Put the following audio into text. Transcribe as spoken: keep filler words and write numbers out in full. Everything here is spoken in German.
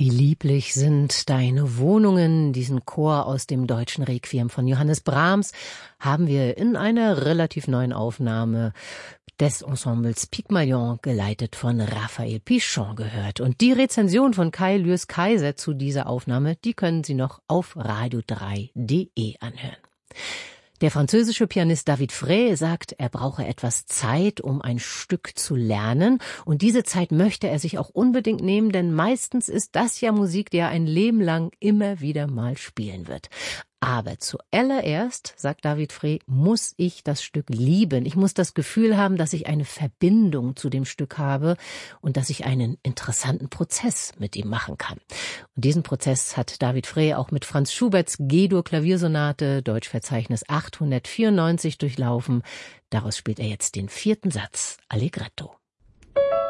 Wie lieblich sind deine Wohnungen. Diesen Chor aus dem deutschen Requiem von Johannes Brahms haben wir in einer relativ neuen Aufnahme des Ensembles Pygmalion, geleitet von Raphael Pichon, gehört. Und die Rezension von Kai Lürs Kaiser zu dieser Aufnahme, die können Sie noch auf radio drei punkt de anhören. Der französische Pianist David Frey sagt, er brauche etwas Zeit, um ein Stück zu lernen. Und diese Zeit möchte er sich auch unbedingt nehmen, denn meistens ist das ja Musik, die er ein Leben lang immer wieder mal spielen wird. Aber zuallererst, sagt David Frey, muss ich das Stück lieben. Ich muss das Gefühl haben, dass ich eine Verbindung zu dem Stück habe und dass ich einen interessanten Prozess mit ihm machen kann. Und diesen Prozess hat David Frey auch mit Franz Schuberts G-Dur-Klaviersonate, Deutschverzeichnis achthundertvierundneunzig, durchlaufen. Daraus spielt er jetzt den vierten Satz, Allegretto.